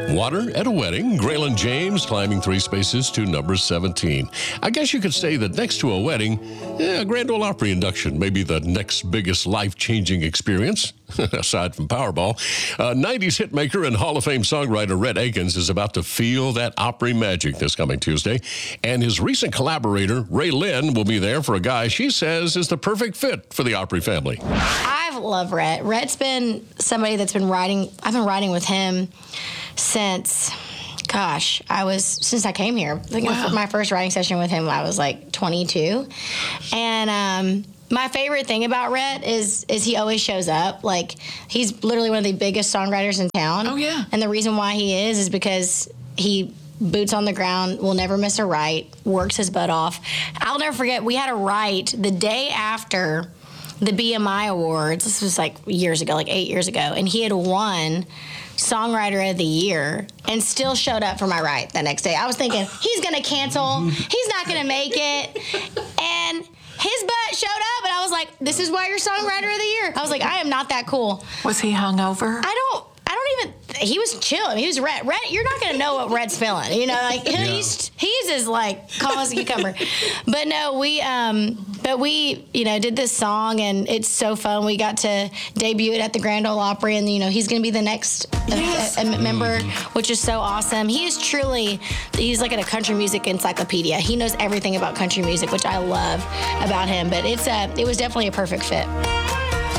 Water at a wedding. Graylin James climbing 3 spaces to number 17. I guess you could say that next to a wedding, a Grand Ole Opry induction may be the next biggest life-changing experience, aside from Powerball. 90s hitmaker and Hall of Fame songwriter Rhett Akins is about to feel that Opry magic this coming Tuesday. And his recent collaborator, Ray Lynn, will be there for a guy she says is the perfect fit for the Opry family. I love Rhett. Rhett's been somebody that's been writing. I've been writing with him since I came here. I think my first writing session with him, I was like 22. And my favorite thing about Rhett is he always shows up. Like, he's literally one of the biggest songwriters in town. Oh, yeah. And the reason why he is because he boots on the ground, will never miss a write, works his butt off. I'll never forget, we had a write the day after the BMI Awards. This was like years ago, like 8 years ago. And he had won Songwriter of the Year and still showed up for my write the next day. I was thinking, he's going to cancel. He's not going to make it. And his butt showed up, and I was like, this is why you're Songwriter of the Year. I was like, I am not that cool. Was he hungover? He was chilling. He was Rhett. Rhett, you're not going to know what Rhett's feeling. You know, like, he's as, like, calm as a cucumber. But no, we did this song, and it's so fun. We got to debut it at the Grand Ole Opry, and, he's going to be the next member, which is so awesome. He's like a country music encyclopedia. He knows everything about country music, which I love about him. But it was definitely a perfect fit.